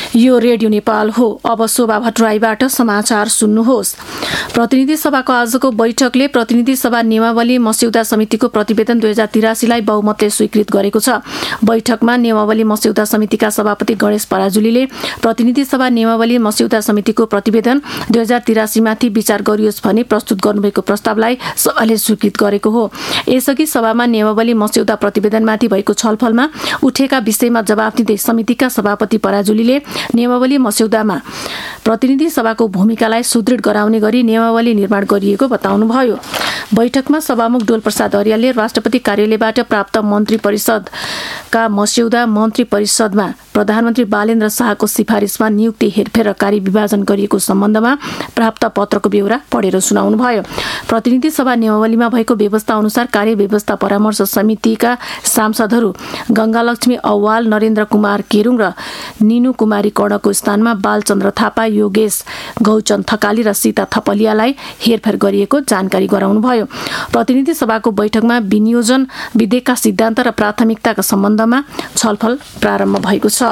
यो रेडियो नेपाल हो। अब शोभा भट्टराईबाट समाचार सुन्नुहोस्। प्रतिनिधि सभाको आजको बैठकले प्रतिनिधि सभा नियमावली मस्यौदा समितिको प्रतिवेदन 2083 लाई बहुमतले स्वीकृत गरेको छ। बैठकमा नियमावली मस्यौदा समितिका सभापति गणेश पराजुलीले प्रतिनिधि सभा नियमावली मस्यौदा समितिको प्रतिवेदन 2083 माथि विचार गरियोस् भनी प्रस्तुत गर्नुभएको प्रस्तावलाई सभाले स्वीकृत गरेको हो। यसअघि सभामा नियमावली मस्यौदा प्रतिवेदनमाथि भएको छलफलमा उठेका विषयमा जवाफ दिँदै समितिका सभापति पराजुलीले नियमावली मस्यौदामा प्रतिनिधि सभाको भूमिकालाई सुदृढ गराउने गरी नियमावली निर्माण गरिएको बताउनुभयो। बैठकमा सभामुख डोल प्रसाद अर्यालले राष्ट्रपति कार्यालयबाट प्राप्त मन्त्री परिषदका मस्यौदा मन्त्री परिषदमा प्रधानमन्त्री बालेन्द्र शाहको सिफारिसमा नियुक्ति हेरफेर र कार्यविभाजन गरिएको सम्बन्धमा प्राप्त पत्रको ब्यौरा पढेर सुनाउनुभयो। प्रतिनिधि सभा नियमावलीमा भएको व्यवस्था अनुसार कार्यव्यवस्था परामर्श समितिका सांसदहरू गंगालक्ष्मी औवाल, नरेन्द्र कुमार केरुङ र निनु कुमारी कर्णको स्थानमा बालचन्द्र थापा, योगेश गौचन थकाली र सीता थपलियालाई हेरफेर गरिएको जानकारी गराउनुभयो। प्रतिनिधि सभाको बैठकमा विनियोजन विधेयकका सिद्धान्त र प्राथमिकताका सम्बन्धमा छलफल प्रारम्भ भएको छ।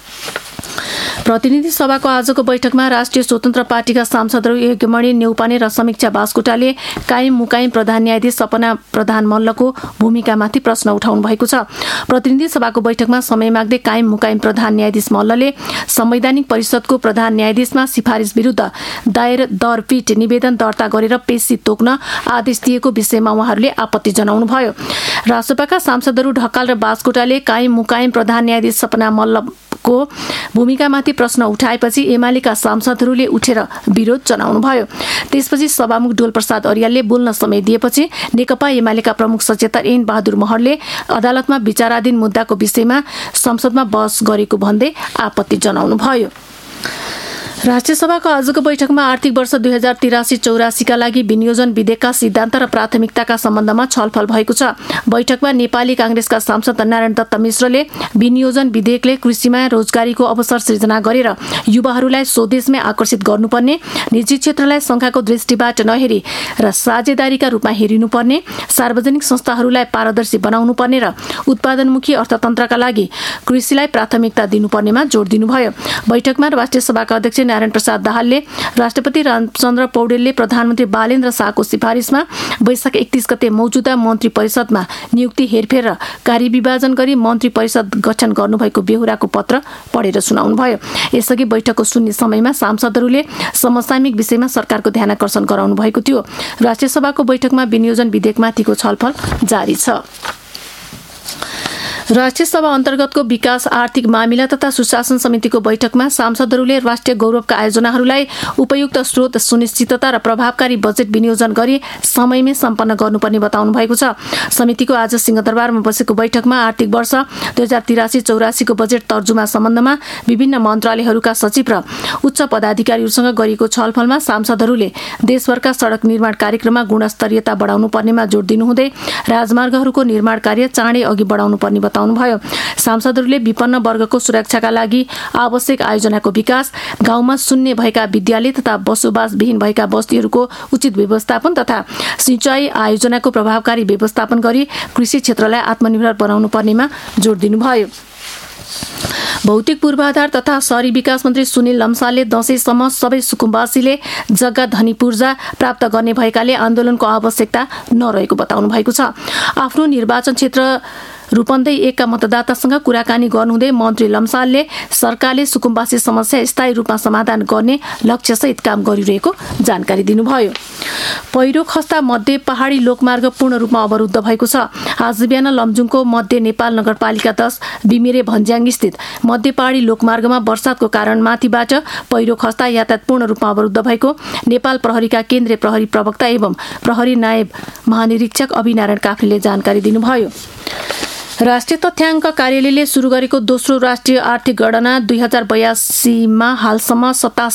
प्रतिनिधि सभाको आजको बैठकमा राष्ट्रिय स्वतन्त्र पार्टीका सांसदहरू यज्ञमणि नेउपाने र समीक्षा बास्कोटाले कायम मुकायम प्रधान न्यायाधीश सपना प्रधान मल्लको भूमिकामाथि प्रश्न उठाउनु भएको छ। प्रतिनिधि सभाको बैठकमा समय माग्दै कायम मुकायम प्रधान न्यायाधीश मल्लले संवैधानिक परिषदको प्रधान न्यायाधीशमा सिफारिस विरुद्ध दायर दरपीठ निवेदन दर्ता गरेर पेशी तोक्न आदेश दिएको विषयमा उहाँहरूले आपत्ति जनाउनुभयो। रासपाका सांसदहरू ढकाल र बास्कोटाले कायम मुकायम प्रधान न्यायाधीश सपना मल्लको भूमिकामाथि प्रश्न उठाएपछि एमालेका सांसदहरूले उठेर विरोध जनाउनुभयो। त्यसपछि सभामुख डोल प्रसाद अर्यालले बोल्न समय दिएपछि नेकपा एमालेका प्रमुख सचेतक एन बहादुर महरले अदालतमा विचाराधीन मुद्दाको विषयमा संसदमा बहस गरेको भन्दै आपत्ति जनाउनुभयो। राष्ट्रिय सभाको आजको बैठकमा आर्थिक वर्ष 2083-84 का लागि विनियोजन विधेयकका सिद्धान्त र प्राथमिकताका सम्बन्धमा छलफल भएको छ। बैठकमा नेपाली कांग्रेसका सांसद नारायण दत्त मिश्रले विनियोजन विधेयकले कृषिमा रोजगारीको अवसर सृजना गरेर युवाहरूलाई स्वदेशमै आकर्षित गर्नुपर्ने, निजी क्षेत्रलाई शंकाको दृष्टिबाट नहेरी र साझेदारीका रूपमा हेरिनुपर्ने, सार्वजनिक संस्थाहरूलाई पारदर्शी बनाउनुपर्ने र उत्पादनमुखी अर्थतन्त्रका लागि कृषिलाई प्राथमिकता दिनुपर्नेमा जोड दिनुभयो। बैठकमा राष्ट्रिय सभाका अध्यक्ष नारायण प्रसाद दाहालले राष्ट्रपति रामचन्द्र पौडेलले प्रधानमन्त्री बालेन्द्र शाहको सिफारिसमा वैशाख 31 गते मौजूदा मन्त्री परिषदमा नियुक्ति हेरफेर र कार्यविभाजन गरी मन्त्री परिषद गठन गर्नुभएको बेहोराको पत्र पढेर सुनाउनुभयो। यसअघि बैठकको शून्य समयमा सांसदहरूले समसामयिक विषयमा सरकारको ध्यानाकर्षण गराउनु भएको थियो। राष्ट्रिय सभाको बैठकमा विनियोजन विधेयकमाथिको छलफल जारी छ। राष्ट्रिय सभा अन्तर्गतको विकास आर्थिक मामिला तथा सुशासन समितिको बैठकमा सांसदहरूले राष्ट्रिय गौरवका आयोजनाहरूलाई उपयुक्त स्रोत, सुनिश्चितता र प्रभावकारी बजेट विनियोजन गरी समयमै सम्पन्न गर्नुपर्ने बताउनु भएको छ। समितिको आज सिंहदरबारमा बसेको बैठकमा आर्थिक वर्ष 2083-84 को बजेट तर्जुमा सम्बन्धमा विभिन्न मन्त्रालयहरूका सचिव र उच्च पदाधिकारीहरूसँग गरिएको छलफलमा सांसदहरूले देशभरका सडक निर्माण कार्यक्रममा गुणस्तरीयता बढाउनु पर्नेमा जोड दिनुहुँदै राजमार्गहरूको निर्माण कार्य चाँडै अघि बढाउनु पर्ने बताउनुभयो। सांसदहरूले विपन्न वर्गको सुरक्षाका लागि आवश्यक आयोजनाको विकास, गाउँमा शून्य भएका विद्यालय तथा बसोबासविहीन भएका बस्तीहरूको उचित व्यवस्थापन तथा सिंचाई आयोजनाको प्रभावकारी व्यवस्थापन गरी कृषि क्षेत्रलाई आत्मनिर्भर बनाउनु पर्नेमा जोड दिनुभयो। भौतिक पूर्वाधार तथा शहरी विकास मन्त्री सुनिल लम्सालले दशैंसम्म सबै सुकुम्बासीले जग्गा धनी पूर्जा प्राप्त गर्ने भएकाले आन्दोलनको आवश्यकता नरहेको बताउनु भएको छ। आफ्नो निर्वाचन क्षेत्र रूपन्दै 1 का मतदातासँग कुराकानी गर्नुहुँदै मन्त्री लम्सालले सरकारले सुकुम्बासी समस्या स्थायी रूपमा समाधान गर्ने लक्ष्यसहित काम गरिरहेको जानकारी दिनुभयो। पहिरो खस्ता मध्ये पहाडी लोकमार्ग पूर्ण रूपमा अवरुद्ध भएको छ। आज बिहान लमजुङको मध्य नेपाल नगरपालिका 10 बिमिरे भन्ज्याङ स्थित मध्य पहाडी लोकमार्गमा वर्षातको कारण माथिबाट पहिरो खस्ता यातायात पूर्ण रूपमा अवरुद्ध भएको नेपाल प्रहरीका केन्द्रीय प्रहरी प्रवक्ता एवं प्रहरी नायब महानिरीक्षक अभिनारायण काफ्लेले जानकारी दिनुभयो। राष्ट्रिय तथ्याङ्क कार्यालयले सुरु गरेको दोस्रो राष्ट्रिय आर्थिक गणना 2082मा हालसम्म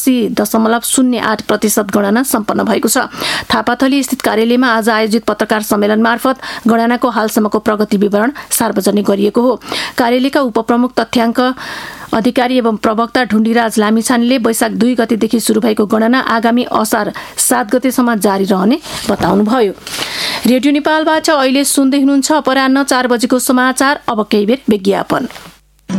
87.08% गणना सम्पन्न भएको छ। थापाथली स्थित कार्यालयमा आज आयोजित पत्रकार सम्मेलन मार्फत गणनाको हालसम्मको प्रगति विवरण सार्वजनिक गरिएको हो। कार्यालयका उपप्रमुख तथ्याङ्क अधिकारी एवं प्रवक्ता ढुण्डीराज लामिछानेले वैशाख 2 गतेदेखि सुरु भएको गणना आगामी असार 7 गतेसम्म जारी रहने बताउनुभयो। रेडियो नेपालबाट अहिले सुन्दै हुनुहुन्छ अपराह्न 4 बजेको समाचार। अब केही बेर विज्ञापन।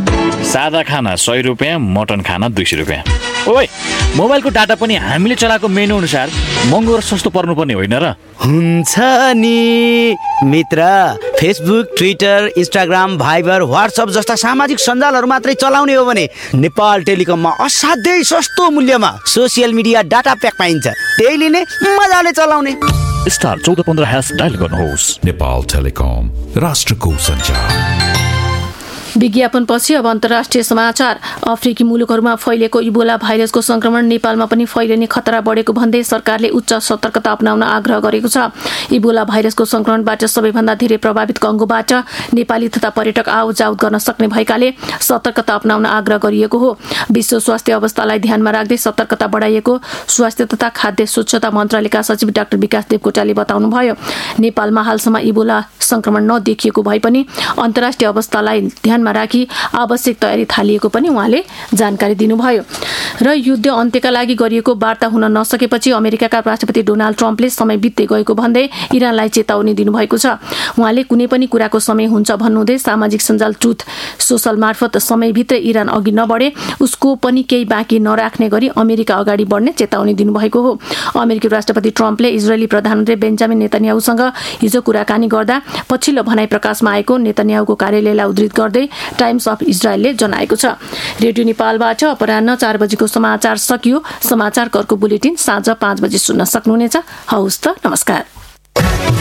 सादा खाना 100 रुपियाँ, मटन खाना 200 रुपियाँ। ओइ, मोबाइलको डाटा पनि हामीले चलाएको मेनु अनुसार महँगो र सस्तो पर्नुपर्ने होइन र? हुन्छ नि मित्र, Facebook, Twitter, Instagram, Viber, WhatsApp जस्ता सामाजिक सञ्जालहरू मात्रै चलाउने हो भने नेपाल टेलिकममा असाध्यै सस्तो मूल्यमा सोसियल मिडिया डाटा प्याक पाइन्छ। त्यही लिने, मजाले चलाउने। स्टार 1415# डायल गर्नुहोस्। नेपाल टेलिकम, राष्ट्रको सञ्चार। विज्ञापनपछि अब अन्तर्राष्ट्रिय समाचार। अफ्रिकी मुलुकहरूमा फैलिएको इबोला भाइरसको संक्रमण नेपालमा पनि फैलिने खतरा बढेको भन्दै सरकारले उच्च सतर्कता अपनाउन आग्रह गरेको छ। इबोला भाइरसको संक्रमणबाट सबैभन्दा धेरै प्रभावित कङ्गोबाट नेपाली तथा पर्यटक आवत जावत गर्न सक्ने भएकाले सतर्कता अपनाउन आग्रह गरिएको हो। विश्व स्वास्थ्य अवस्थालाई ध्यानमा राख्दै सतर्कता बढाइएको स्वास्थ्य तथा खाद्य स्वच्छता मन्त्रालयका सचिव डाक्टर विकास देवकोटाले बताउनुभयो। नेपालमा हालसम्म इबोला संक्रमण नदेखिएको भए पनि अन्तर्राष्ट्रिय अवस्थालाई ध्यानमा राखी आवश्यक तयारी थालिएको पनि उहाँले जानकारी दिनुभयो। र युद्ध अन्त्यका लागि गरिएको वार्ता हुन नसकेपछि अमेरिकाका राष्ट्रपति डोनाल्ड ट्रम्पले समय बित्दै गएको भन्दै इरानलाई चेतावनी दिनुभएको छ। उहाँले कुनै पनि कुराको समय हुन्छ भन्नुहुँदै सामाजिक सञ्जाल ट्रुथ सोसल मार्फत समयभित्र इरान अघि नबढे उसको पनि केही बाँकी नराख्ने गरी अमेरिका अगाडि बढ्ने चेतावनी दिनुभएको हो। अमेरिकी राष्ट्रपति ट्रम्पले इजरायली प्रधानमन्त्री बेन्जामिन नेतन्याहुसँग हिजो कुराकानी गर्दा पछिल्लो भनाइ प्रकाशमा आएको नेतन्याहुको कार्यालयलाई उद्धृत गर्दै टाइम्स अफ इजरायलले जनाएको छ। रेडियो नेपालबाट अपराह्न 4 बजेको समाचार सकियो। समाचारको अर्को बुलेटिन साँझ 5 बजे सुन्न सक्नुहुनेछ। हवस् त, नमस्कार।